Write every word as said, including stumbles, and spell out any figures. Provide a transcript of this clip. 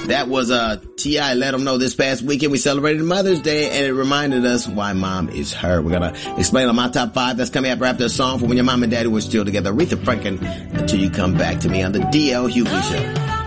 That was uh T I Let Them Know. This past weekend we celebrated Mother's Day, and it reminded us why mom is her. We're gonna explain on my top five. That's coming up after a song from when your mom and daddy were still together. Aretha Franklin, Until You Come Back to Me on the D L Hughley Show.